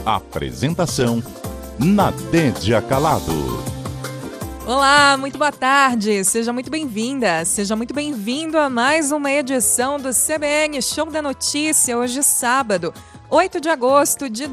Apresentação: Nadédia Calado. Olá, muito boa tarde, seja muito bem-vinda, seja muito bem-vindo a mais uma edição do CBN Show da Notícia, hoje sábado, 8 de agosto de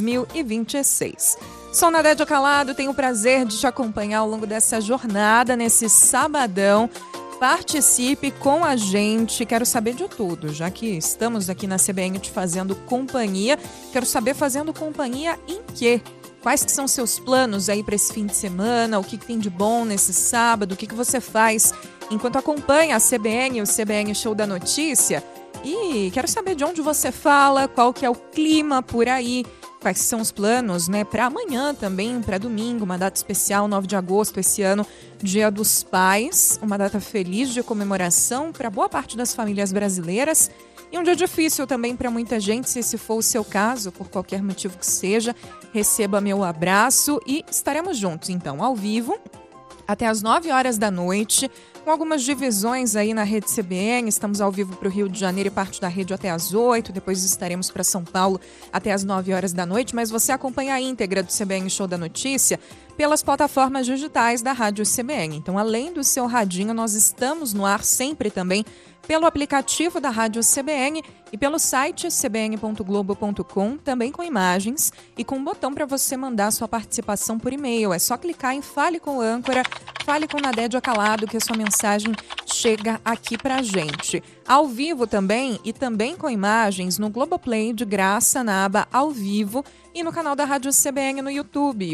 2026. Sou Nadédia Calado, tenho o prazer de te acompanhar ao longo dessa jornada, nesse sabadão. Participe com a gente, quero saber de tudo, já que estamos aqui na CBN te fazendo companhia, quero saber fazendo companhia em quê? Quais que são seus planos aí para esse fim de semana? O que tem de bom nesse sábado? O que você faz enquanto acompanha a CBN, o CBN Show da Notícia? E quero saber de onde você fala, qual que é o clima por aí, quais são os planos, né, para amanhã também, para domingo, uma data especial, 9 de agosto esse ano, Dia dos Pais, uma data feliz de comemoração para boa parte das famílias brasileiras. E um dia difícil também para muita gente, se esse for o seu caso, por qualquer motivo que seja, receba meu abraço e estaremos juntos, então, ao vivo, até às 9 horas da noite, com algumas divisões aí na rede CBN. Estamos ao vivo para o Rio de Janeiro e parte da rede até às 8, depois estaremos para São Paulo até às 9 horas da noite, mas você acompanha a íntegra do CBN Show da Notícia pelas plataformas digitais da Rádio CBN. Então, além do seu radinho, nós estamos no ar sempre também pelo aplicativo da Rádio CBN e pelo site cbn.globo.com, também com imagens e com um botão para você mandar sua participação por e-mail. É só clicar em Fale com o Âncora, Fale com Nadédia Calado, que a sua mensagem chega aqui pra gente. Ao vivo também, e também com imagens, no Globoplay, de graça, na aba Ao Vivo, e no canal da Rádio CBN no YouTube,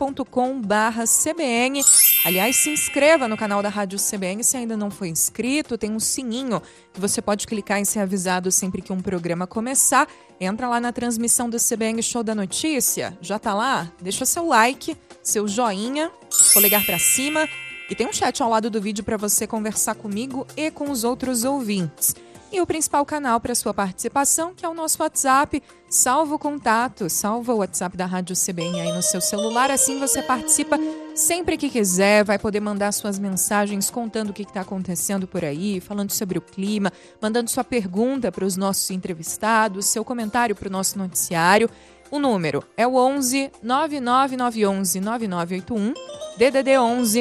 youtube.com/CBN. Aliás, se inscreva no canal da Rádio CBN se ainda não foi inscrito, tem um sininho que você pode clicar em ser avisado sempre que um programa começar. Entra lá na transmissão do CBN Show da Notícia, já tá lá? Deixa seu like, seu joinha, polegar pra cima, e tem um chat ao lado do vídeo para você conversar comigo e com os outros ouvintes. E o principal canal para sua participação, que é o nosso WhatsApp. Salva o contato, salva o WhatsApp da Rádio CBN aí no seu celular, assim você participa sempre que quiser, vai poder mandar suas mensagens contando o que está acontecendo por aí, falando sobre o clima, mandando sua pergunta para os nossos entrevistados, seu comentário para o nosso noticiário. O número é o 11 99911 9981, DDD 11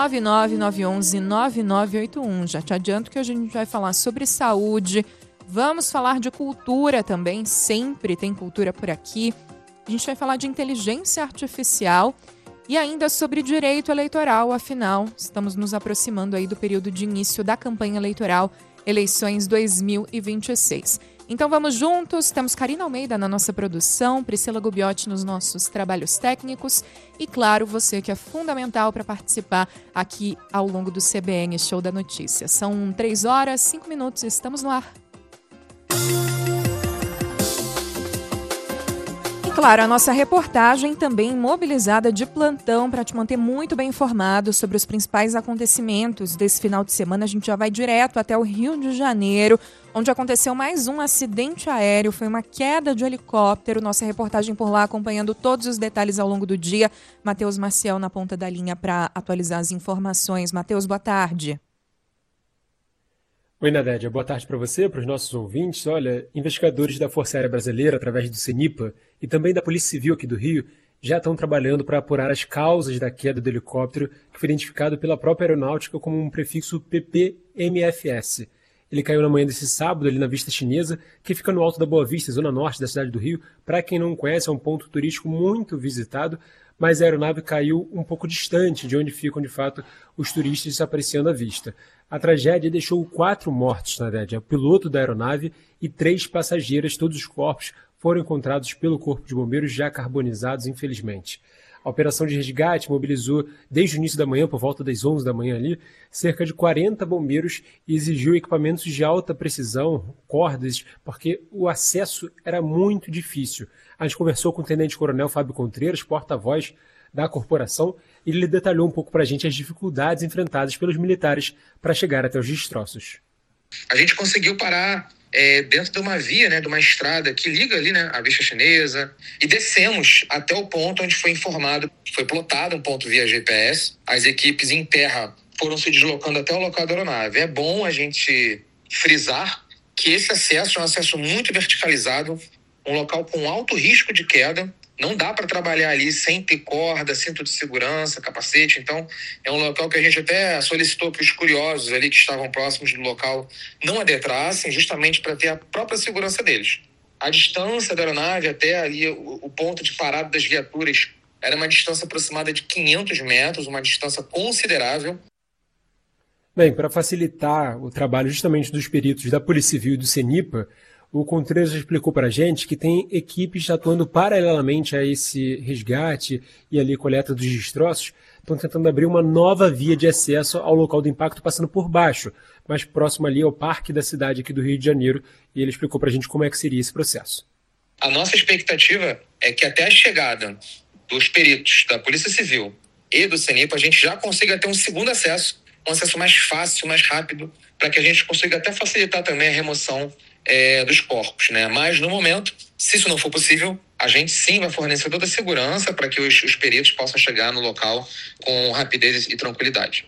99911 9981. Já te adianto que hoje a gente vai falar sobre saúde, vamos falar de cultura também, sempre tem cultura por aqui. A gente vai falar de inteligência artificial e ainda sobre direito eleitoral, afinal, estamos nos aproximando aí do período de início da campanha eleitoral, eleições 2026. Então vamos juntos, temos Karina Almeida na nossa produção, Priscila Gubiotti nos nossos trabalhos técnicos e, claro, você que é fundamental para participar aqui ao longo do CBN Show da Notícia. São 3 horas, 5 minutos e estamos no ar. Claro, a nossa reportagem também mobilizada de plantão para te manter muito bem informado sobre os principais acontecimentos desse final de semana. A gente já vai direto até o Rio de Janeiro, onde aconteceu mais um acidente aéreo, foi uma queda de helicóptero. Nossa reportagem por lá acompanhando todos os detalhes ao longo do dia. Matheus Maciel na ponta da linha para atualizar as informações. Matheus, boa tarde. Oi, Nadédia. Boa tarde para você, para os nossos ouvintes. Olha, investigadores da Força Aérea Brasileira, através do CENIPA, e também da Polícia Civil aqui do Rio, já estão trabalhando para apurar as causas da queda do helicóptero, que foi identificado pela própria aeronáutica como um prefixo PPMFS. Ele caiu na manhã desse sábado ali na Vista Chinesa, que fica no Alto da Boa Vista, zona norte da cidade do Rio. Para quem não conhece, é um ponto turístico muito visitado, mas a aeronave caiu um pouco distante de onde ficam, de fato, os turistas apreciando a vista. A tragédia deixou 4 mortos, Nadédia, o piloto da aeronave e 3 passageiras. Todos os corpos foram encontrados pelo Corpo de Bombeiros já carbonizados, infelizmente. A operação de resgate mobilizou, desde o início da manhã, por volta das 11 da manhã ali, cerca de 40 bombeiros e exigiu equipamentos de alta precisão, cordas, porque o acesso era muito difícil. A gente conversou com o tenente-coronel Fábio Contreiras, porta-voz da corporação, e ele detalhou um pouco para a gente as dificuldades enfrentadas pelos militares para chegar até os destroços. A gente conseguiu parar dentro de uma via, né, de uma estrada que liga ali, né, a Vista Chinesa, e descemos até o ponto onde foi informado, foi plotado um ponto via GPS. As equipes em terra foram se deslocando até o local da aeronave. É bom a gente frisar que esse acesso é um acesso muito verticalizado, um local com alto risco de queda, Não dá para trabalhar ali sem ter corda, cinto de segurança, capacete. Então, é um local que a gente até solicitou para os curiosos ali que estavam próximos do local não adentrassem, justamente para ter a própria segurança deles. A distância da aeronave até ali, o ponto de parada das viaturas, era uma distância aproximada de 500 metros, uma distância considerável. Bem, para facilitar o trabalho justamente dos peritos da Polícia Civil e do CENIPA, o Contreras já explicou para a gente que tem equipes atuando paralelamente a esse resgate e ali coleta dos destroços, estão tentando abrir uma nova via de acesso ao local do impacto, passando por baixo, mais próximo ali ao parque da cidade aqui do Rio de Janeiro, e ele explicou para a gente como é que seria esse processo. A nossa expectativa é que até a chegada dos peritos da Polícia Civil e do CENIPA, a gente já consiga ter um segundo acesso, um acesso mais fácil, mais rápido, para que a gente consiga até facilitar também a remoção dos corpos, né? Mas, no momento, se isso não for possível, a gente sim vai fornecer toda a segurança para que os peritos possam chegar no local com rapidez e tranquilidade.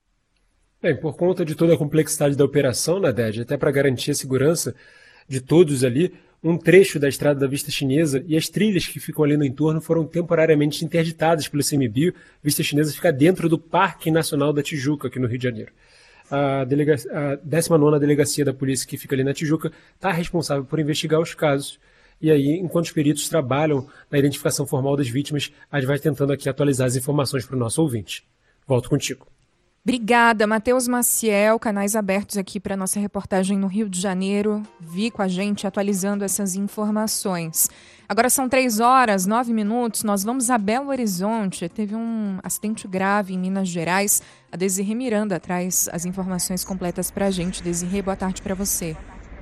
Bem, por conta de toda a complexidade da operação, Nadege, até para garantir a segurança de todos ali, um trecho da Estrada da Vista Chinesa e as trilhas que ficam ali no entorno foram temporariamente interditadas pelo ICMBio. Vista Chinesa fica dentro do Parque Nacional da Tijuca, aqui no Rio de Janeiro. A 19ª Delegacia da Polícia, que fica ali na Tijuca, está responsável por investigar os casos. E aí, enquanto os peritos trabalham na identificação formal das vítimas, a gente vai tentando aqui atualizar as informações para o nosso ouvinte. Volto contigo. Obrigada, Matheus Maciel, canais abertos aqui para nossa reportagem no Rio de Janeiro. Vi com a gente atualizando essas informações. Agora são 3h09, nós vamos a Belo Horizonte. Teve um acidente grave em Minas Gerais. A Desirê Miranda traz as informações completas para a gente. Desirê, boa tarde para você.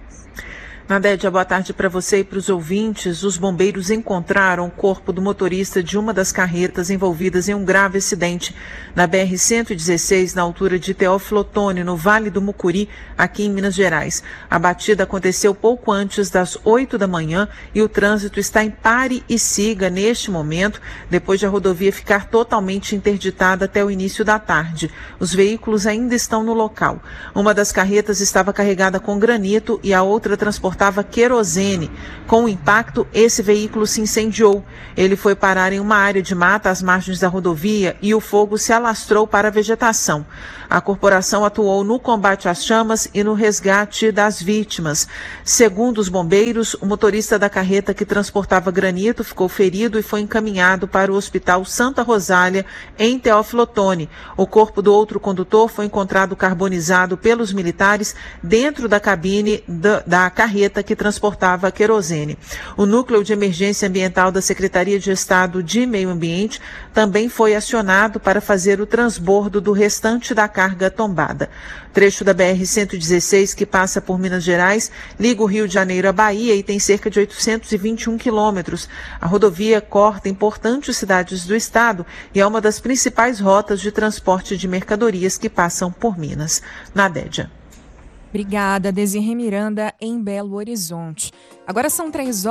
Nadédia, boa tarde para você e para os ouvintes. Os bombeiros encontraram o corpo do motorista de uma das carretas envolvidas em um grave acidente na BR-116, na altura de Teófilo Otoni, no Vale do Mucuri, aqui em Minas Gerais. A batida aconteceu pouco antes das 8 da manhã e o trânsito está em pare e siga neste momento, depois de a rodovia ficar totalmente interditada até o início da tarde. Os veículos ainda estão no local. Uma das carretas estava carregada com granito e a outra transportava querosene. Com o impacto, esse veículo se incendiou. Ele foi parar em uma área de mata às margens da rodovia e o fogo se alastrou para a vegetação. A corporação atuou no combate às chamas e no resgate das vítimas. Segundo os bombeiros, o motorista da carreta que transportava granito ficou ferido e foi encaminhado para o Hospital Santa Rosália, em Teófilo Otoni. O corpo do outro condutor foi encontrado carbonizado pelos militares dentro da cabine da carreta que transportava querosene. O Núcleo de Emergência Ambiental da Secretaria de Estado de Meio Ambiente também foi acionado para fazer o transbordo do restante da carga tombada. Trecho da BR-116, que passa por Minas Gerais, liga o Rio de Janeiro à Bahia e tem cerca de 821 quilômetros. A rodovia corta importantes cidades do estado e é uma das principais rotas de transporte de mercadorias que passam por Minas. Nadédia. Obrigada, Desirê Miranda, em Belo Horizonte. Agora são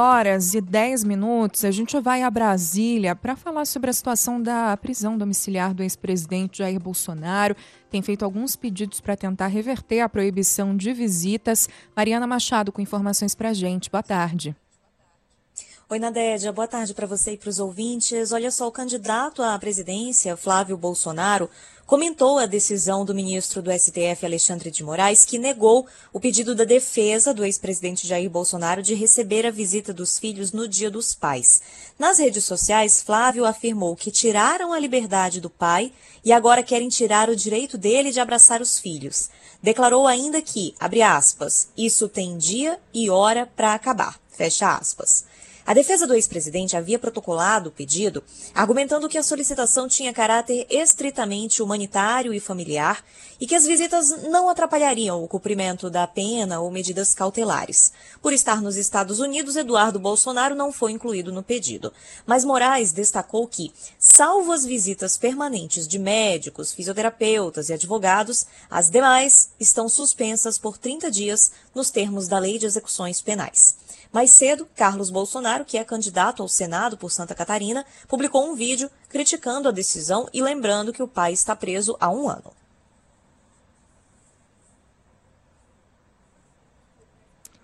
3h10. A gente vai a Brasília para falar sobre a situação da prisão domiciliar do ex-presidente Jair Bolsonaro. Tem feito alguns pedidos para tentar reverter a proibição de visitas. Mariana Machado com informações para a gente. Boa tarde. Oi, Nadédia. Boa tarde para você e para os ouvintes. Olha só, o candidato à presidência, Flávio Bolsonaro, comentou a decisão do ministro do STF, Alexandre de Moraes, que negou o pedido da defesa do ex-presidente Jair Bolsonaro de receber a visita dos filhos no Dia dos Pais. Nas redes sociais, Flávio afirmou que tiraram a liberdade do pai e agora querem tirar o direito dele de abraçar os filhos. Declarou ainda que, abre aspas, isso tem dia e hora para acabar, fecha aspas. A defesa do ex-presidente havia protocolado o pedido, argumentando que a solicitação tinha caráter estritamente humanitário e familiar e que as visitas não atrapalhariam o cumprimento da pena ou medidas cautelares. Por estar nos Estados Unidos, Eduardo Bolsonaro não foi incluído no pedido. Mas Moraes destacou que, salvo as visitas permanentes de médicos, fisioterapeutas e advogados, as demais estão suspensas por 30 dias nos termos da Lei de Execuções Penais. Mais cedo, Carlos Bolsonaro, que é candidato ao Senado por Santa Catarina, publicou um vídeo criticando a decisão e lembrando que o pai está preso há 1 ano.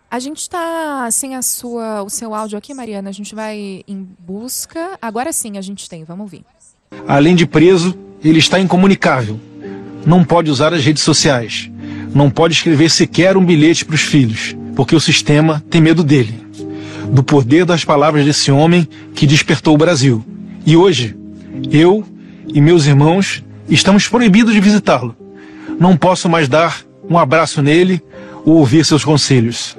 A gente está sem o seu áudio aqui, Mariana. A gente vai em busca. Agora sim a gente tem, vamos ouvir. Além de preso, ele está incomunicável. Não pode usar as redes sociais. Não pode escrever sequer um bilhete para os filhos, porque o sistema tem medo dele. Do poder das palavras desse homem que despertou o Brasil. E hoje, eu e meus irmãos estamos proibidos de visitá-lo. Não posso mais dar um abraço nele ou ouvir seus conselhos.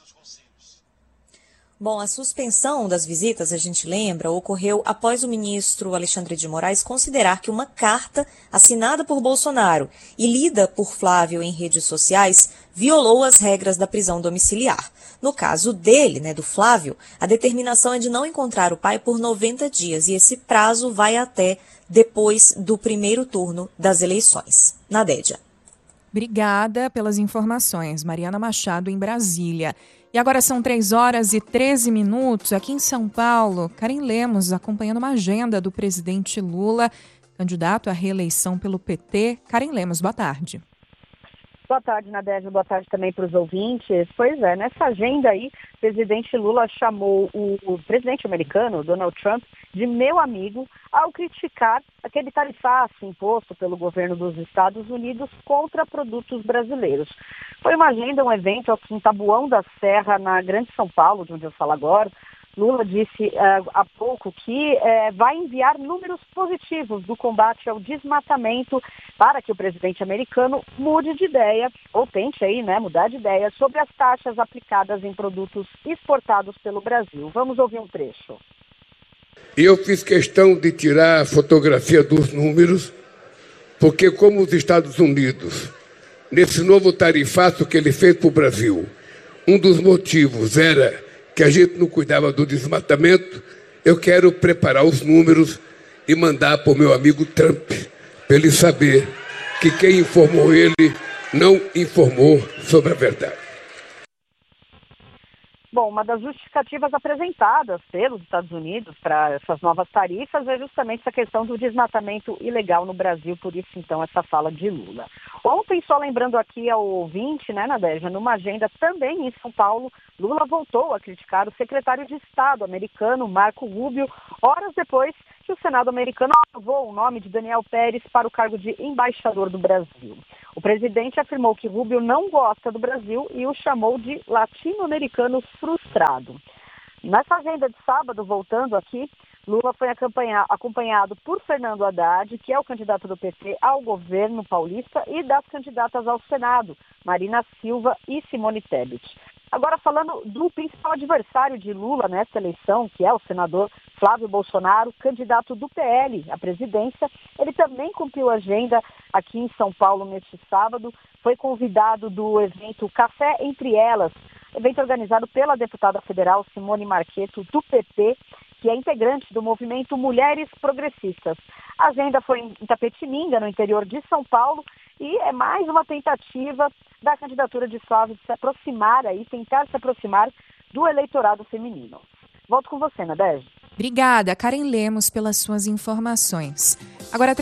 Bom, a suspensão das visitas, a gente lembra, ocorreu após o ministro Alexandre de Moraes considerar que uma carta assinada por Bolsonaro e lida por Flávio em redes sociais violou as regras da prisão domiciliar. No caso dele, do Flávio, a determinação é de não encontrar o pai por 90 dias e esse prazo vai até depois do primeiro turno das eleições. Nadédia. Obrigada pelas informações. Mariana Machado, em Brasília. E agora são 3h13 aqui em São Paulo. Karen Lemos acompanhando uma agenda do presidente Lula, candidato à reeleição pelo PT. Karen Lemos, boa tarde. Boa tarde, Nadégia. Boa tarde também para os ouvintes. Pois é, nessa agenda aí, o presidente Lula chamou o presidente americano, Donald Trump, de meu amigo, ao criticar aquele tarifaço imposto pelo governo dos Estados Unidos contra produtos brasileiros. Foi uma agenda, um evento aqui em Taboão da Serra, na Grande São Paulo, de onde eu falo agora. Lula disse há pouco que vai enviar números positivos do combate ao desmatamento para que o presidente americano mude de ideia, ou tente aí, mudar de ideia sobre as taxas aplicadas em produtos exportados pelo Brasil. Vamos ouvir um trecho. Eu fiz questão de tirar a fotografia dos números, porque como os Estados Unidos, nesse novo tarifaço que ele fez para o Brasil, um dos motivos era que a gente não cuidava do desmatamento, eu quero preparar os números e mandar para o meu amigo Trump, para ele saber que quem informou ele não informou sobre a verdade. Bom, uma das justificativas apresentadas pelos Estados Unidos para essas novas tarifas é justamente essa questão do desmatamento ilegal no Brasil, por isso, então, essa fala de Lula. Ontem, só lembrando aqui ao ouvinte, Nadégia, numa agenda também em São Paulo, Lula voltou a criticar o secretário de Estado americano, Marco Rubio, horas depois que o Senado americano aprovou o nome de Daniel Pérez para o cargo de embaixador do Brasil. O presidente afirmou que Rubio não gosta do Brasil e o chamou de latino-americano frustrado. Nessa agenda de sábado, voltando aqui, Lula foi acompanhado por Fernando Haddad, que é o candidato do PT ao governo paulista, e das candidatas ao Senado, Marina Silva e Simone Tebet. Agora, falando do principal adversário de Lula nessa eleição, que é o senador Flávio Bolsonaro, candidato do PL à presidência, ele também cumpriu a agenda aqui em São Paulo neste sábado. Foi convidado do evento Café Entre Elas, evento organizado pela deputada federal Simone Marqueto, do PP, que é integrante do movimento Mulheres Progressistas. A agenda foi em Itapetininga, no interior de São Paulo, e é mais uma tentativa da candidatura de Flávio de tentar se aproximar do eleitorado feminino. Volto com você, Nadégia. Obrigada, Karen Lemos, pelas suas informações. Agora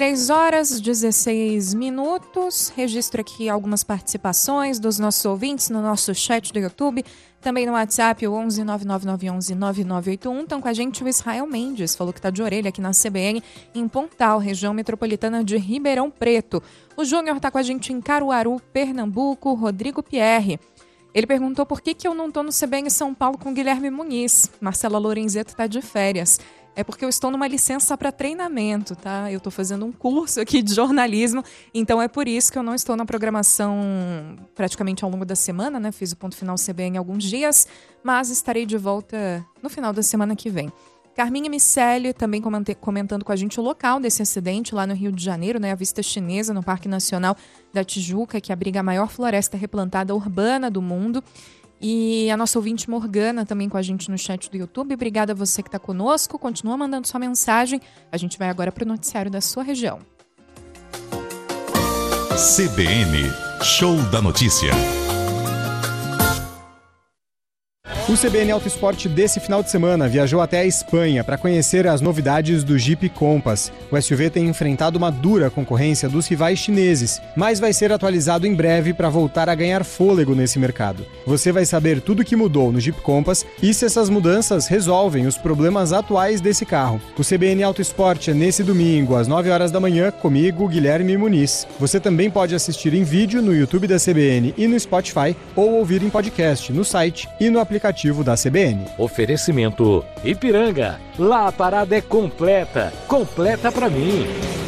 3h16. Registro aqui algumas participações dos nossos ouvintes no nosso chat do YouTube, também no WhatsApp, o 11 99911 9981. Estão com a gente o Israel Mendes, falou que está de orelha aqui na CBN, em Pontal, região metropolitana de Ribeirão Preto. O Júnior está com a gente em Caruaru, Pernambuco, Rodrigo Pierre. Ele perguntou por que eu não estou no CBN São Paulo com Guilherme Muniz. Marcela Lorenzeto está de férias. É porque eu estou numa licença para treinamento, tá? Eu estou fazendo um curso aqui de jornalismo, então é por isso que eu não estou na programação praticamente ao longo da semana, Fiz o ponto final CBN alguns dias, mas estarei de volta no final da semana que vem. Carminha Miceli também comentando com a gente o local desse acidente lá no Rio de Janeiro, a Vista Chinesa, no Parque Nacional da Tijuca, que abriga a maior floresta replantada urbana do mundo. E a nossa ouvinte Morgana também com a gente no chat do YouTube. Obrigada a você que está conosco. Continua mandando sua mensagem. A gente vai agora para o noticiário da sua região. CBN, Show da Notícia. O CBN Auto Esporte desse final de semana viajou até a Espanha para conhecer as novidades do Jeep Compass. O SUV tem enfrentado uma dura concorrência dos rivais chineses, mas vai ser atualizado em breve para voltar a ganhar fôlego nesse mercado. Você vai saber tudo o que mudou no Jeep Compass e se essas mudanças resolvem os problemas atuais desse carro. O CBN Auto Esporte é nesse domingo, às 9 horas da manhã, comigo, Guilherme Muniz. Você também pode assistir em vídeo no YouTube da CBN e no Spotify ou ouvir em podcast no site e no aplicativo da CBN. Oferecimento Ipiranga. Lá a parada é completa. Completa pra mim.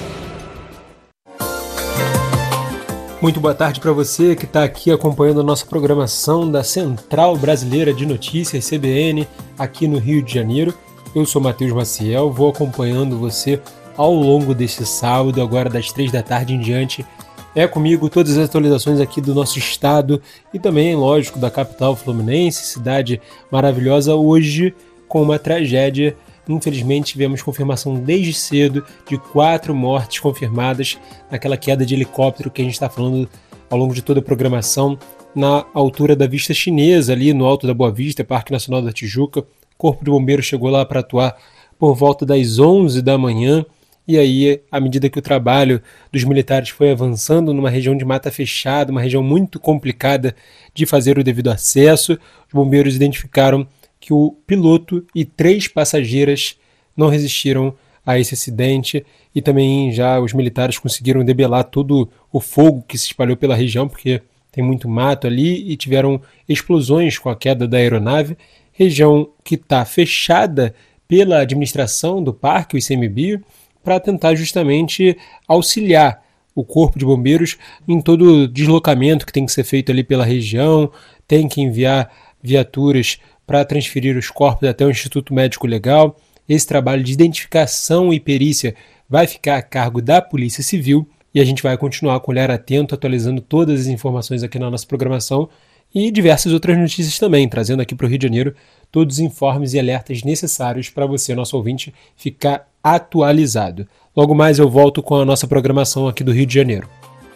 Muito boa tarde para você que está aqui acompanhando a nossa programação da Central Brasileira de Notícias, CBN, aqui no Rio de Janeiro. Eu sou Matheus Maciel, vou acompanhando você ao longo deste sábado, agora das 3 da tarde em diante. É comigo todas as atualizações aqui do nosso estado e também, lógico, da capital fluminense, cidade maravilhosa, hoje com uma tragédia. Infelizmente tivemos confirmação desde cedo de 4 mortes confirmadas naquela queda de helicóptero que a gente está falando ao longo de toda a programação, na altura da Vista Chinesa, ali no Alto da Boa Vista, Parque Nacional da Tijuca. O Corpo de Bombeiros chegou lá para atuar por volta das 11 da manhã. E aí, à medida que o trabalho dos militares foi avançando numa região de mata fechada, uma região muito complicada de fazer o devido acesso, os bombeiros identificaram que o piloto e 3 passageiras não resistiram a esse acidente e também já os militares conseguiram debelar todo o fogo que se espalhou pela região, porque tem muito mato ali, e tiveram explosões com a queda da aeronave, região que está fechada pela administração do parque, o ICMBio, para tentar justamente auxiliar o Corpo de Bombeiros em todo o deslocamento que tem que ser feito ali pela região, tem que enviar viaturas para transferir os corpos até o Instituto Médico Legal. Esse trabalho de identificação e perícia vai ficar a cargo da Polícia Civil e a gente vai continuar com o olhar atento, atualizando todas as informações aqui na nossa programação e diversas outras notícias também, trazendo aqui para o Rio de Janeiro todos os informes e alertas necessários para você, nosso ouvinte, ficar atualizado. Logo mais eu volto com a nossa programação aqui do Rio de Janeiro.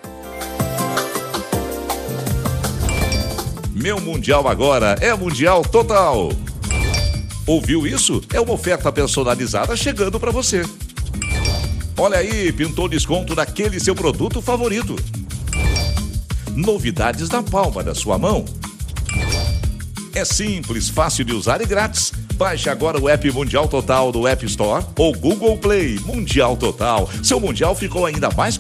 Meu Mundial agora é Mundial Total. Ouviu isso? É uma oferta personalizada chegando para você. Olha aí, pintou desconto naquele seu produto favorito. Novidades na palma da sua mão. É simples, fácil de usar e grátis. Baixe agora o app Mundial Total do App Store ou Google Play. Mundial Total. Seu Mundial ficou ainda mais